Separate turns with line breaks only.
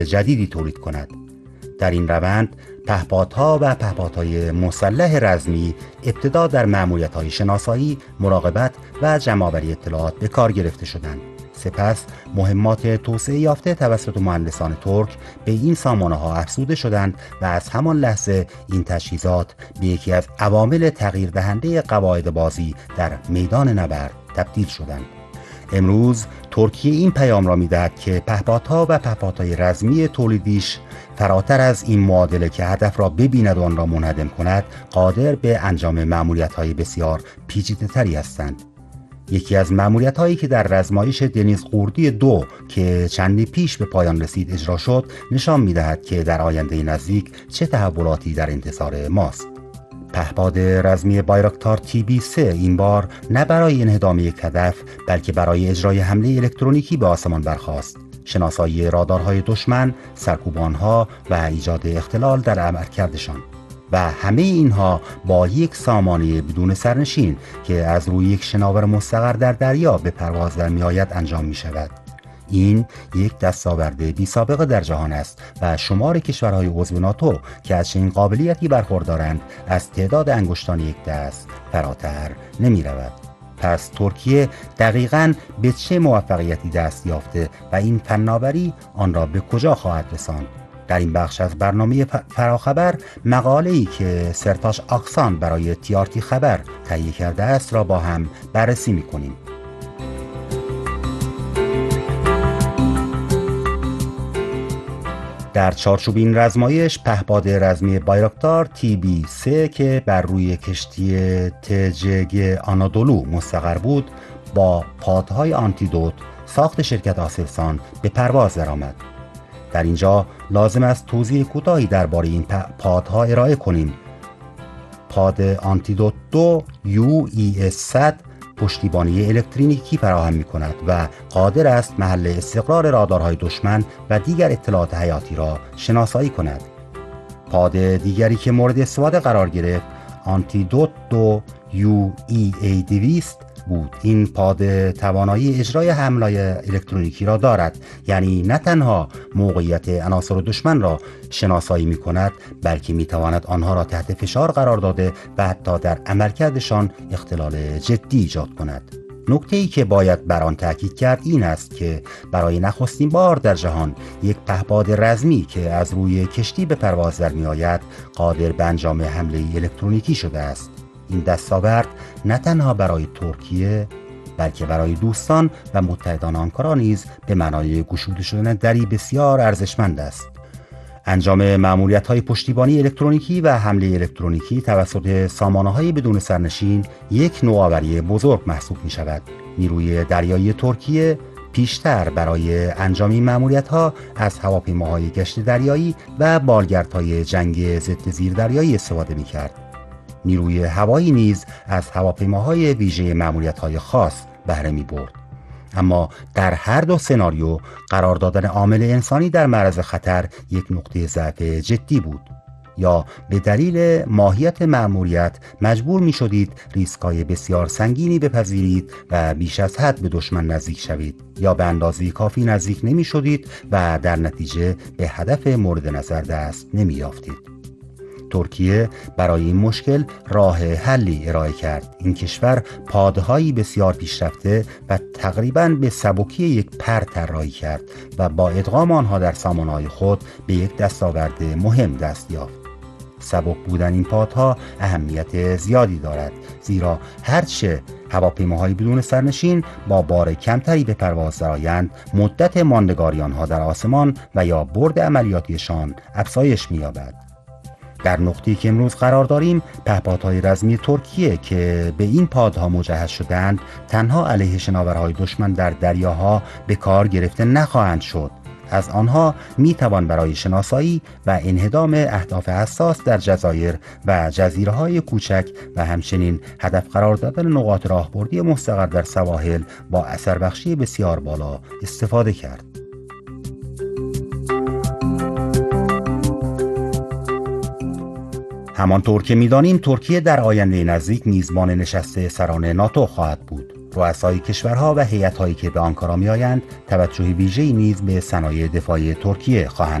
جدیدی تولید کند. در این روند پهپادها و پهپادهای مسلح رزمی ابتدا در مأموریت‌های شناسایی، مراقبت و جمع‌آوری اطلاعات به کار گرفته شدند. سپس مهمات توسعه یافته توسط مهندسان ترک به این سامانه‌ها افزوده شدند و از همان لحظه این تجهیزات به یکی از عوامل تغییر دهنده قواعد بازی در میدان نبرد تبدیل شدند. امروز ترکیه این پیام را می‌دهد که پهپادها و پهپادهای رزمی تولیدیش فراتر از این معادله که هدف را ببیند و آن را منهدم کند، قادر به انجام مأموریت‌های بسیار پیچیده‌تری هستند. یکی از مأموریت‌هایی که در رزمایش دنیز قوردی 2 که چندی پیش به پایان رسید اجرا شد، نشان می‌دهد که در آینده نزدیک چه تحولاتی در انتظار ماست. پهپاد رزمی بایراکتار TB3 این بار نه برای انهدام یک هدف، بلکه برای اجرای حمله الکترونیکی به آسمان برخاست. شناسایی رادارهای دشمن، سرکوبانها و ایجاد اختلال در عملکردشان. و همه اینها با یک سامانه بدون سرنشین که از روی یک شناور مستقر در دریا به پرواز در میآید انجام می شود. این یک دستاورد بی سابقه در جهان است و شمار کشورهای عضو ناتو که از چنین قابلیتی برخوردارند از تعداد انگشتان یک دست فراتر نمی رود. پس ترکیه دقیقاً به چه موفقیتی دست یافته و این فناوری آن را به کجا خواهد رساند؟ در این بخش از برنامه فراخبر مقاله‌ای که سرتاش آکسان برای TRT خبر تهیه کرده است را با هم بررسی می‌کنیم. در چارچوب این رزمایش پهپاد رزمی بایراکتار TB3 که بر روی کشتی TCG آنادولو مستقر بود، با پادهای آنتیدوت ساخت شرکت آسلسان به پرواز درآمد. در اینجا لازم است توضیح کوتاهی درباره این پادها ارائه کنیم. پاد آنتیدوت 2 UES-100 پشتیبانی الکترونیکی فراهم می کند و قادر است محل استقرار رادارهای دشمن و دیگر اطلاعات حیاتی را شناسایی کند. پاد دیگری که مورد استفاده قرار گرفت آنتیدوت 2 UEA-200 بود. این پاد توانایی اجرای حمله‌های الکترونیکی را دارد، یعنی نه تنها موقعیت عناصر دشمن را شناسایی می کند، بلکه می تواند آنها را تحت فشار قرار داده و حتی در عملکردشان اختلال جدی ایجاد کند. نکته‌ای که باید بر آن تاکید کرد این است که برای نخستین بار در جهان یک پهپاد رزمی که از روی کشتی به پرواز در می آید قادر به انجام حمله الکترونیکی شده است. این دستاورد نه تنها برای ترکیه بلکه برای دوستان و متحدان آنکارا نیز به معنای گشوده شدن دری بسیار ارزشمند است. انجام مأموریت‌های پشتیبانی الکترونیکی و حمله الکترونیکی توسط سامانه‌های بدون سرنشین یک نوآوری بزرگ محسوب می‌شود. نیروی دریایی ترکیه پیشتر برای انجام این مأموریت‌ها از هواپیماهای گشت دریایی و بالگردهای جنگ ضد زیردریایی استفاده می‌کرد. نیروی هوایی نیز از هواپیماهای ویژه مأموریت‌های خاص بهره می‌برد. اما در هر دو سناریو قرار دادن عامل انسانی در معرض خطر یک نقطه ضعف جدی بود. یا به دلیل ماهیت مأموریت مجبور می شدید ریسک‌های بسیار سنگینی بپذیرید و بیش از حد به دشمن نزدیک شوید، یا به اندازه کافی نزدیک نمی شدید و در نتیجه به هدف مورد نظر دست نمی یافتید. ترکیه برای این مشکل راه حلی ارائه کرد. این کشور پادهایی بسیار پیشرفته و تقریباً به سبکی یک پر طراحی کرد و با ادغام آنها در سامانه‌های خود به یک دستاورد مهم دست یافت. سبک بودن این پادها اهمیت زیادی دارد، زیرا هرچه هواپیماهای بدون سرنشین با بار کمتری به پرواز درآیند، مدت ماندگاری آنها در آسمان و یا برد عملیاتیشان افزایش می‌یابد. در نقطه‌ای که امروز قرار داریم، پهپادهای رزمی ترکیه که به این پادها مجهز شدند تنها علیه شناورهای دشمن در دریاها به کار گرفته نخواهند شد. از آنها میتوان برای شناسایی و انهدام اهداف حساس در جزایر و جزیره‌های کوچک و همچنین هدف قرار دادن نقاط راهبردی مستقر در سواحل با اثر بخشی بسیار بالا استفاده کرد. همانطور که می‌دانیم ترکیه در آینده نزدیک میزبان نشست سران ناتو خواهد بود. رؤسای کشورها و هیئت‌هایی که به آنکارا می‌آیند توجه ویژه‌ای نیز به صنایع دفاعی ترکیه خواهند